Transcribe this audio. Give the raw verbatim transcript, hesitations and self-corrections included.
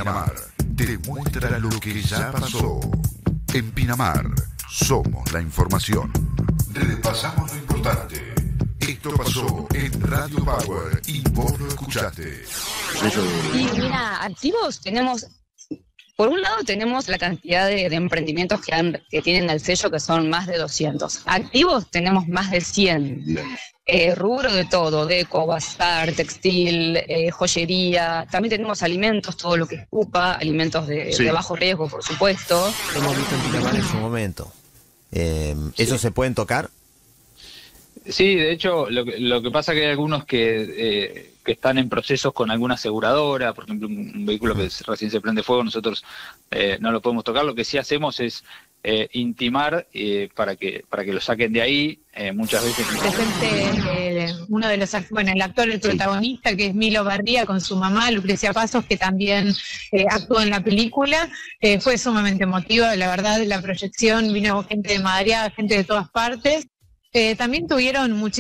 Pinamar te muestra lo que ya pasó. En Pinamar somos la información. Repasamos lo importante. Esto pasó en Radio Power y vos lo escuchaste. Y mira, activos tenemos, por un lado tenemos la cantidad de, de emprendimientos que, han, que tienen el sello, que son más de doscientos. Activos tenemos más de cien. Eh, rubro de todo, deco, bazar, textil, eh, joyería. También tenemos alimentos, todo lo que es UPA, alimentos de, sí. de bajo riesgo, por supuesto. Hemos visto en Pinamar en su momento. Eh, sí. ¿Eso se pueden tocar? Sí, de hecho, lo que, lo que pasa es que hay algunos que, eh, que están en procesos con alguna aseguradora, por ejemplo, un, un vehículo que recién se prende fuego, nosotros eh, no lo podemos tocar. Lo que sí hacemos es eh, intimar eh, para que para que lo saquen de ahí, eh, muchas veces. Presente eh, uno de los, bueno, el actor, el protagonista, sí. que es Milo Barría, con su mamá, Lucrecia Pasos, que también eh, actuó en la película. Eh, fue sumamente emotiva, la verdad, la proyección, vino gente de Madrid, gente de todas partes. Eh, también tuvieron muchísimos